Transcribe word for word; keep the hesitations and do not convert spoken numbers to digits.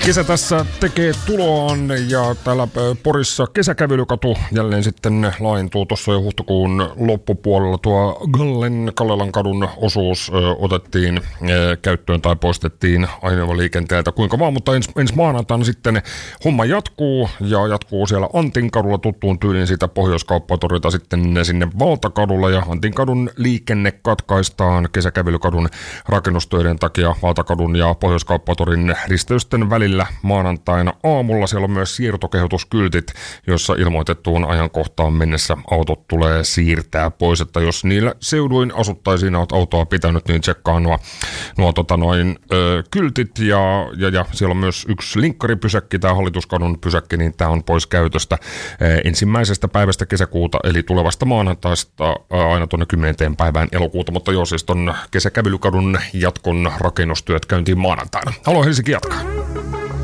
Kesä tässä tekee tuloaan ja täällä Porissa kesäkävelykatu jälleen sitten laajentuu tuossa jo huhtikuun loppupuolella. Tuo Gallen Kallelan kadun osuus ö, otettiin ö, käyttöön tai poistettiin ajoneuvoliikenteeltä kuinka vaan, mutta ens, ensi maanantaina sitten homma jatkuu ja jatkuu siellä Antinkadulla tuttuun tyyliin siitä Pohjoiskauppatorilta sitten sinne Valtakadulla ja Antinkadun liikenne katkaistaan kesäkävelykadun rakennustöiden takia Valtakadun ja Pohjoiskauppatorin risteysten välillä maanantaina aamulla. Siellä on myös siirtokehotuskyltit, joissa ilmoitettuun ajankohtaan mennessä autot tulee siirtää pois, että jos niillä seuduin asuttaisiin olet autoa pitänyt, niin tsekkaa nuo, nuo tota noin, ö, kyltit ja, ja, ja siellä on myös yksi linkkaripysäkki, tämä Hallituskadun pysäkki, niin tämä on pois käytöstä ö, ensimmäisestä päivästä kesäkuuta, eli tulevasta maanantaista ö, aina tuonne kymmenenteen päivään elokuuta, mutta joo, siis ton kesäkävelykadun jatkon rakennustyöt käyntiin maanantaina. Haluan Helsinki jatkaa.